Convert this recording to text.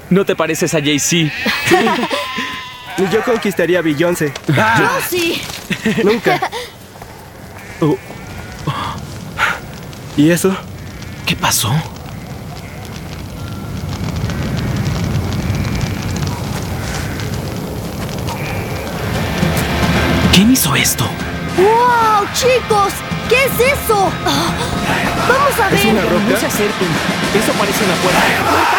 No te pareces a Jay-Z. Yo conquistaría a Beyoncé. Yo sí. Nunca. Oh. ¿Y eso? ¿Qué pasó? ¿Quién hizo esto? ¡Wow, chicos! ¿Qué es eso? Vamos a ver. ¿Es una roca? No se acerquen. Eso parece una puerta.